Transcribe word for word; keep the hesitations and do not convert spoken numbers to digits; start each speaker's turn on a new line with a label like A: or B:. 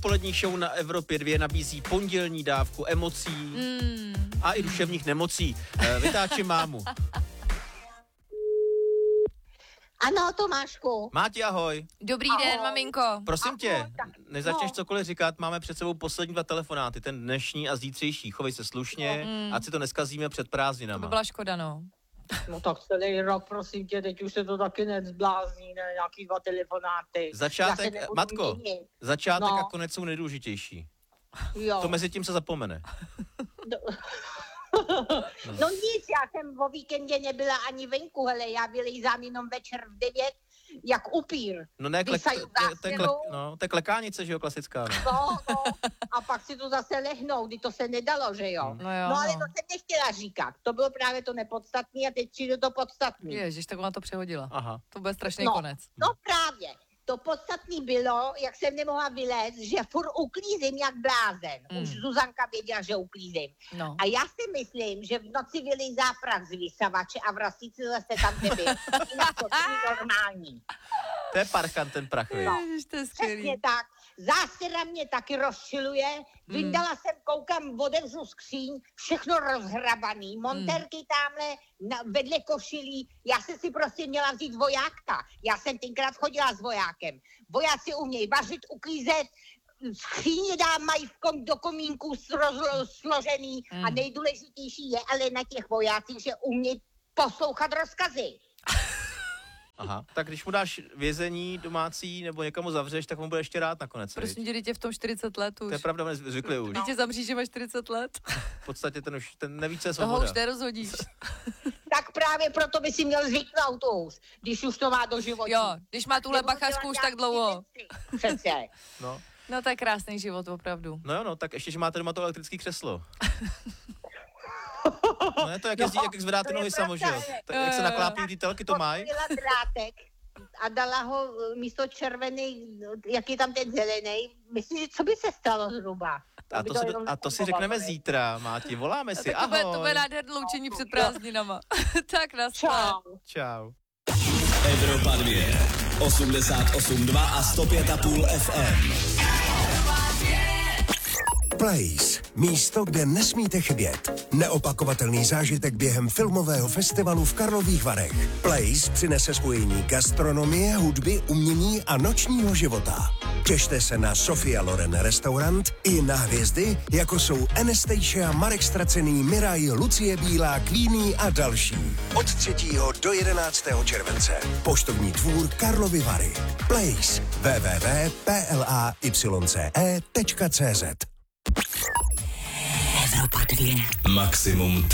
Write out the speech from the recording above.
A: Odpolední show na Evropě dva nabízí pondělní dávku emocí mm. a i duševních nemocí. E, vytáčím mámu.
B: Ano, Tomášku.
A: Máti, ahoj.
C: Dobrý
B: Ahoj.
C: den, maminko.
A: Prosím
B: Ahoj,
A: tě,
B: tak,
A: než začneš
B: no.
A: cokoliv říkat, máme před sebou poslední dva telefonáty, ten dnešní a zítřejší. Chovej se slušně,
C: Mm.
A: ať si to neskazíme před
C: To
A: prázdninama.
C: by byla škoda, no.
B: No tak celý rok, prosím tě, teď už se to taky nezblázní, ne, nějaký dva telefonáty.
A: Začátek,
B: Já se nebudu
A: Matko,
B: měnit.
A: začátek
B: No.
A: a konec jsou nejdůležitější.
B: Jo.
A: To mezi tím se zapomene.
B: No. No nic, já jsem o víkendě nebyla ani venku, hele, já vylejzám jenom večer v devět, jak upír.
A: No ne, klek, to,
B: Vysaju
A: to, je
B: zásilou.
A: klek, no, to je klekánice, že jo, klasická. No.
B: No, no, a pak si to zase lehnou, kdy to se nedalo, že jo.
C: No jo,
B: No ale
C: no.
B: to jsem nechtěla říkat, to bylo právě to nepodstatné a teď přijde to podstatné.
C: Ježiš, tak ona to přehodila.
A: Aha.
C: To bude strašný
B: No.
C: konec.
B: No právě. To podstatný bylo, jak jsem nemohla vylézt, že furt uklízím jak blázen.
C: Mm.
B: Už Zuzanka věděla, že uklízím.
C: No.
B: A já si myslím, že v noci vylejzá prach z vysavače a vrací se zase tam, kde byl. Jinak to není normální.
A: To je parchant, ten prach, viď?
C: Ježiš, to je
B: Přesně
C: skvělý.
B: tak. Zástěra mě taky rozčiluje. Vyndala
C: Mm.
B: jsem, koukám, otevřu skříň, všechno rozhrabaný. Monterky tamhle na, vedle košilí. Já jsem si prostě měla vzít vojáka. Já jsem tenkrát chodila s vojákem. Vojáci umějí vařit, uklízet, skříně dám, mají v kom, do komínku sro- složený
C: Mm.
B: a nejdůležitější je ale na těch vojácích, že umějí poslouchat rozkazy.
A: Aha. Tak když mu dáš vězení domácí nebo někomu zavřeš, tak mu bude ještě rád nakonec.
C: Prosím
A: viď?
C: tě, dítě v tom čtyřicet let už.
A: To je pravda, on je zvyklý už.
C: Dítě zamří, že má čtyřicet let.
A: V podstatě ten už ten neví, co je
C: Toho
A: svoboda.
C: už nerozhodíš.
B: Tak právě proto by si měl zvyknout už, když už to má do života.
C: Jo, když má tuhle
B: Nebudu
C: bachařku
B: dělat
C: už tak
B: nějaký
C: dlouho.
B: věci. Přece.
A: No.
C: No to je krásný život, opravdu.
A: no jo, no, tak ještě, že máte doma to elektrické křeslo. No je to, jak, jezdí,
B: No,
A: jak zvedáte
B: to je
A: nohy samo, že jo?
B: pravda,
A: Tak, jak se
C: Jo, jo.
A: naklápí, ty telky to mají.
B: Odpojila drátek a dala ho místo červený, jak je tam ten zelený. Myslím, že co by se stalo zhruba?
A: A
B: by
A: to, si,
B: jenom
A: a to si
B: nefungovalo,
A: řekneme
B: ne?
A: zítra, Máti, voláme
C: A
A: si,
C: tak to bude, to
A: ahoj.
C: bude nádherné loučení před prázdninama. Tak naschle.
B: Čau.
A: Čau.
D: Evropa dva, osmdesát osm dva a sto pět a půl F M.
E: Place. Místo, kde nesmíte chybět. Neopakovatelný zážitek během filmového festivalu v Karlových Varech. Place přinese spojení gastronomie, hudby, umění a nočního života. Těšte se na Sofia Loren restaurant i na hvězdy, jako jsou Anastasia, Marek Stracený, Miraj, Lucie Bílá, Queenie a další. Od třetího do jedenáctého července. Poštovní dvůr Karlovy Vary. Place. w w w tečka place tečka cz.
D: Maximum